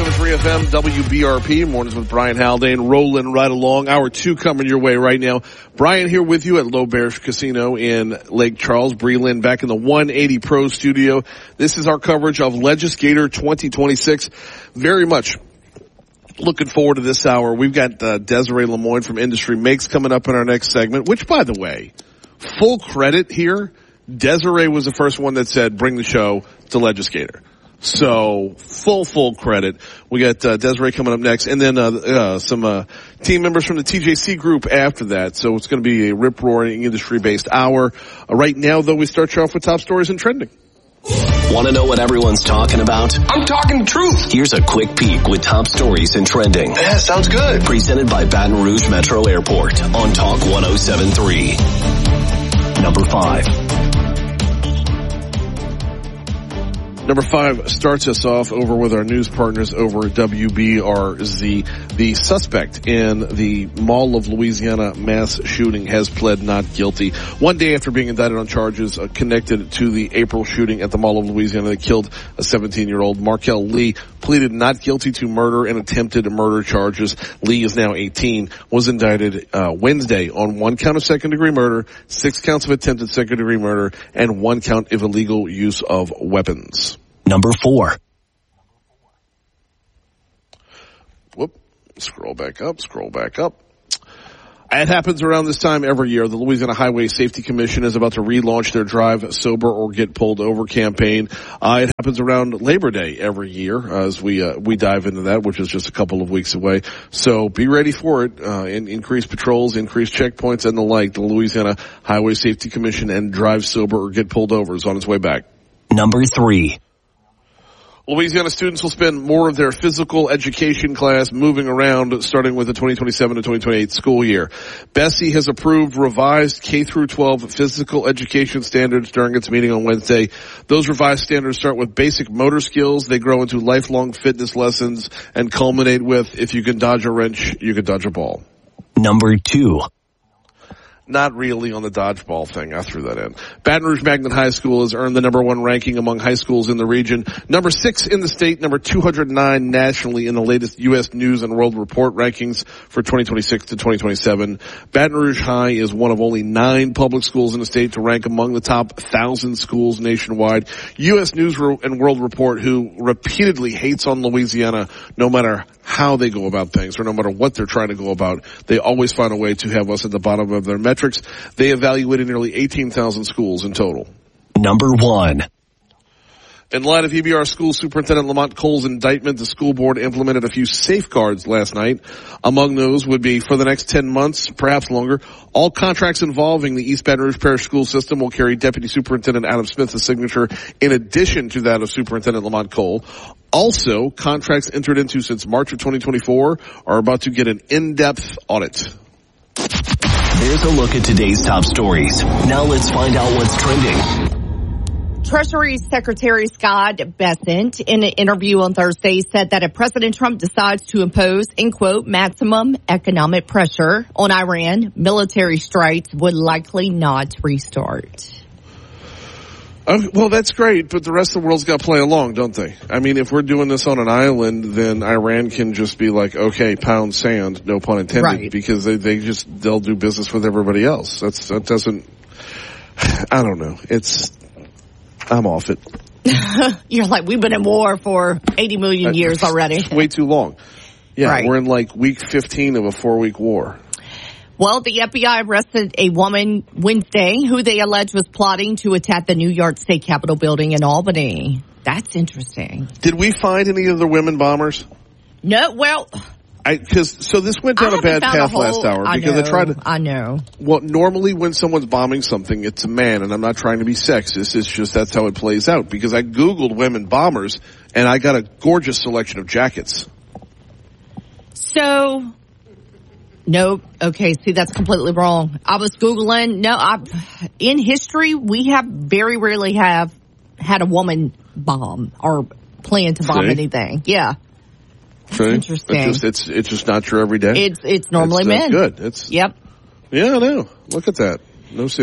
107.3 FM, WBRP, mornings with Brian Haldane, rolling right along. Hour 2 coming your way right now. Brian here with you at L'Auberge Casino in Lake Charles. Bree Lynn back in the 180 Pro studio. This is our coverage of Legislator 2026. Very much looking forward to this hour. We've got Desiree Lemoyne from Industry Makes coming up in our next segment, which, by the way, full credit here, Desiree was the first one that said, bring the show to Legislator. So, full credit. We got Desiree coming up next, and then some team members from the TJC group after that. So it's going to be a rip-roaring industry-based hour. Right now, though, we start you off with top stories and trending. Want to know what everyone's talking about? I'm talking truth. Here's a quick peek with top stories and trending. Yeah, sounds good. Presented by Baton Rouge Metro Airport on Talk 107.3. Number 5. Number 5 starts us off over with our news partners over at WBRZ. The suspect in the Mall of Louisiana mass shooting has pled not guilty. One day after being indicted on charges connected to the April shooting at the Mall of Louisiana that killed a 17-year-old, Markel Lee pleaded not guilty to murder and attempted murder charges. Lee is now 18, was indicted Wednesday on 1 count of second-degree murder, 6 counts of attempted second-degree murder, and 1 count of illegal use of weapons. Number 4. Whoop. Scroll back up. It happens around this time every year. The Louisiana Highway Safety Commission is about to relaunch their Drive Sober or Get Pulled Over campaign. It happens around Labor Day every year as we dive into that, which is just a couple of weeks away. So be ready for it. Increased patrols, increased checkpoints, and the like. The Louisiana Highway Safety Commission and Drive Sober or Get Pulled Over is on its way back. Number 3. Louisiana students will spend more of their physical education class moving around starting with the 2027 to 2028 school year. Bessie has approved revised K-12 physical education standards during its meeting on Wednesday. Those revised standards start with basic motor skills. They grow into lifelong fitness lessons and culminate with, if you can dodge a wrench, you can dodge a ball. Number 2. Not really on the dodgeball thing. I threw that in. Baton Rouge Magnet High School has earned the number 1 ranking among high schools in the region. Number 6 in the state, number 209 nationally in the latest U.S. News and World Report rankings for 2026 to 2027. Baton Rouge High is one of only 9 public schools in the state to rank among the top 1,000 schools nationwide. U.S. News and World Report, who repeatedly hates on Louisiana no matter how they go about things or no matter what they're trying to go about, they always find a way to have us at the bottom of their metrics. They evaluated nearly 18,000 schools in total. Number 1. In light of EBR School Superintendent Lamont Cole's indictment, the school board implemented a few safeguards last night. Among those would be, for the next 10 months, perhaps longer, all contracts involving the East Baton Rouge Parish School System will carry Deputy Superintendent Adam Smith's signature in addition to that of Superintendent Lamont Cole. Also, contracts entered into since March of 2024 are about to get an in-depth audit. There's a look at today's top stories. Now let's find out what's trending. Treasury Secretary Scott Bessent, in an interview on Thursday, said that if President Trump decides to impose, in quote, maximum economic pressure on Iran, military strikes would likely not restart. Well, that's great, but the rest of the world's got to play along, don't they? I mean, if we're doing this on an island, then Iran can just be like, okay, pound sand, no pun intended, right. Because they'll do business with everybody else. That doesn't, I don't know. I'm off it. You're like, we've been in war for 80 million years already. It's way too long. Yeah, right. We're in like week 15 of a 4-week war. Well, the FBI arrested a woman Wednesday who they allege was plotting to attack the New York State Capitol building in Albany. That's interesting. Did we find any other women bombers? No, well... So this went down a bad path last hour because I know. Well, normally when someone's bombing something, it's a man, and I'm not trying to be sexist. It's just that's how it plays out. Because I Googled women bombers, and I got a gorgeous selection of jackets. So, no, okay, see, that's completely wrong. I was Googling. In history, we have very rarely have had a woman bomb or plan to bomb anything. Yeah. Interesting. It's just not true every day. It's normally men. That's good. Yep. Yeah, I know. Look at that. No ceilings.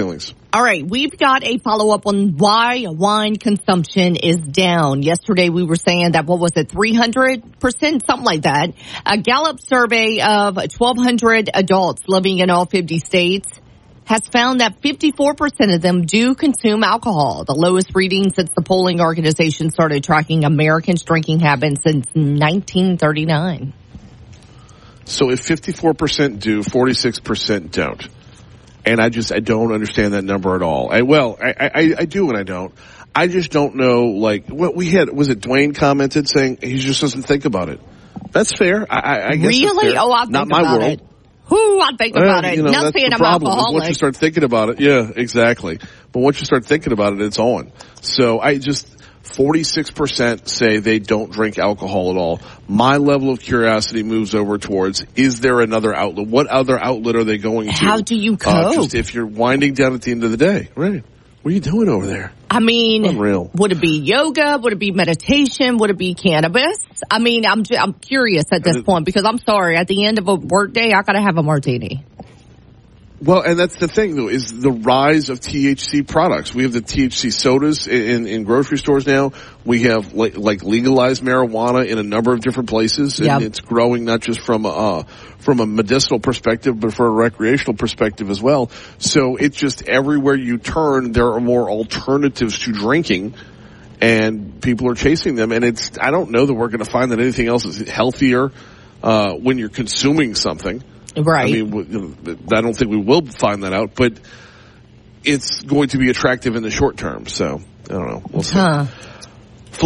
All right, we've got a follow-up on why wine consumption is down. Yesterday we were saying that, 300%, something like that. A Gallup survey of 1,200 adults living in all 50 states has found that 54% of them do consume alcohol, the lowest reading since the polling organization started tracking Americans' drinking habits since 1939. So if 54% do, 46% don't. And I don't understand that number at all. I do and I don't. I just don't know, what we had, was it Dwayne commented saying he just doesn't think about it? That's fair. I guess really? Fair. Oh, I think Not my about world. it. I think about it. Not saying I'm alcoholic. Once you start thinking about it, yeah, exactly. But once you start thinking about it, it's on. So 46% say they don't drink alcohol at all. My level of curiosity moves over towards, is there another outlet? What other outlet are they going to? How do you cope? Just if you're winding down at the end of the day, right? What are you doing over there? I mean, unreal. Would it be yoga? Would it be meditation? Would it be cannabis? I mean, I'm curious at this point because I'm sorry. At the end of a work day, I got to have a martini. Well, and that's the thing, though, is the rise of THC products. We have the THC sodas in grocery stores now. We have like legalized marijuana in a number of different places, and it's growing not just from a medicinal perspective, but for a recreational perspective as well. So it's just everywhere you turn, there are more alternatives to drinking, and people are chasing them. And I don't know that we're going to find that anything else is healthier when you're consuming something. Right. I mean, I don't think we will find that out, but it's going to be attractive in the short term. So, I don't know. We'll see.